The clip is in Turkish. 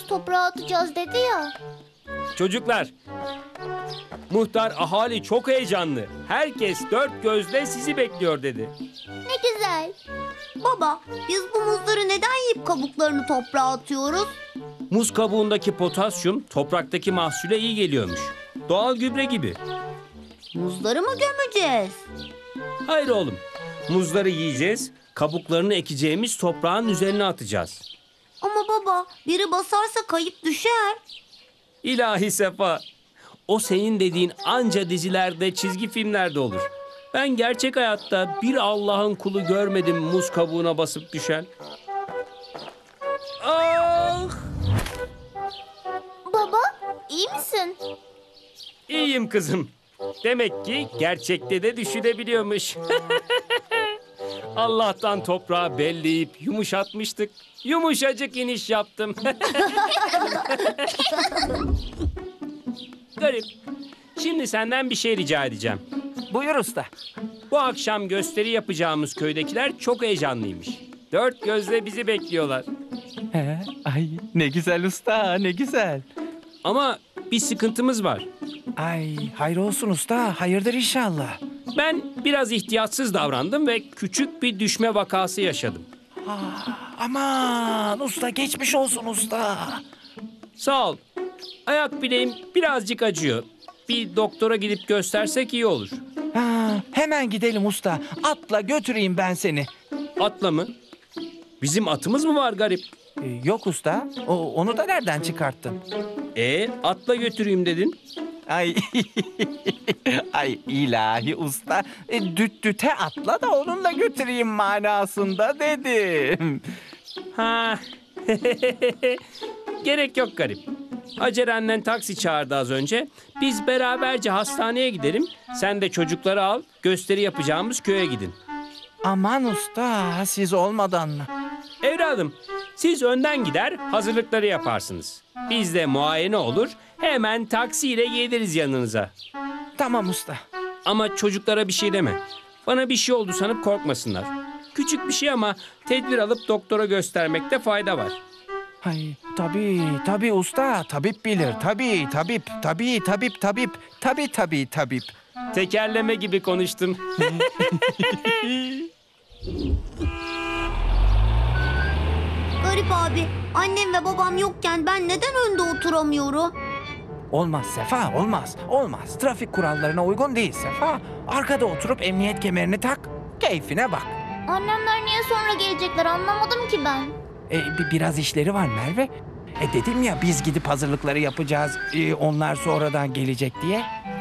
toprağa atacağız dedi ya. Çocuklar, muhtar ahali çok heyecanlı. Herkes dört gözle sizi bekliyor dedi. Ne güzel. Baba, biz bu muzları neden yiyip kabuklarını toprağa atıyoruz? Muz kabuğundaki potasyum topraktaki mahsule iyi geliyormuş. Doğal gübre gibi. Muzları mı gömeceğiz? Hayır oğlum, muzları yiyeceğiz, kabuklarını ekeceğimiz toprağın üzerine atacağız. Ama baba, biri basarsa kayıp düşer. İlahi Sefa, o senin dediğin anca dizilerde, çizgi filmlerde olur. Ben gerçek hayatta bir Allah'ın kulu görmedim muz kabuğuna basıp düşen. Ah! Baba, iyi misin? İyiyim kızım. Demek ki gerçekte de düşülebiliyormuş. Allah'tan toprağı belleyip yumuşatmıştık. Yumuşacık iniş yaptım. Garip. Şimdi senden bir şey rica edeceğim. Buyur usta. Bu akşam gösteri yapacağımız köydekiler çok heyecanlıymış. Dört gözle bizi bekliyorlar. Ay ne güzel usta, ne güzel. Ama bir sıkıntımız var. Ay hayır olsun usta, hayırdır inşallah. Ben biraz ihtiyatsız davrandım ve küçük bir düşme vakası yaşadım. Aman usta, geçmiş olsun usta. Sağ ol. Ayak bileğim birazcık acıyor. Bir doktora gidip göstersek iyi olur. Hemen gidelim usta. Atla götüreyim ben seni. Atla mı? Bizim atımız mı var garip? Yok usta. Onu da nereden çıkarttın? Atla götüreyim dedin. Ay ay ilahi usta. Düte atla da onunla götüreyim manasında dedim. Ha. Gerek yok garip. Hacer annen taksi çağırdı az önce. Biz beraberce hastaneye gidelim. Sen de çocukları al, gösteri yapacağımız köye gidin. Aman usta, siz olmadan mı? Evladım, siz önden gider, hazırlıkları yaparsınız. Biz de muayene olur, hemen taksiyle geliriz yanınıza. Tamam usta. Ama çocuklara bir şey deme. Bana bir şey oldu sanıp korkmasınlar. Küçük bir şey ama tedbir alıp doktora göstermekte fayda var. Ay tabii usta. Tabip bilir. Tabip. Tekerleme gibi konuştum. Garip abi, annem ve babam yokken ben neden önde oturamıyorum? Olmaz Sefa, olmaz. Trafik kurallarına uygun değil Sefa. Arkada oturup emniyet kemerini tak, keyfine bak. Annemler niye sonra gelecekler anlamadım ki ben. Biraz işleri var Merve. Dedim ya biz gidip hazırlıkları yapacağız, onlar sonradan gelecek diye.